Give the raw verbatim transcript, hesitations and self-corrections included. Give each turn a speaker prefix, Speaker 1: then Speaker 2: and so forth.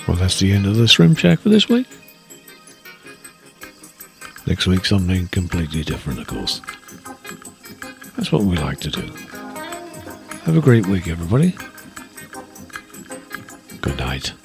Speaker 1: Well, that's the end of the Shrimp Shack for this week. Next week, something completely different, of course. That's what we like to do. Have a great week, everybody. Good night.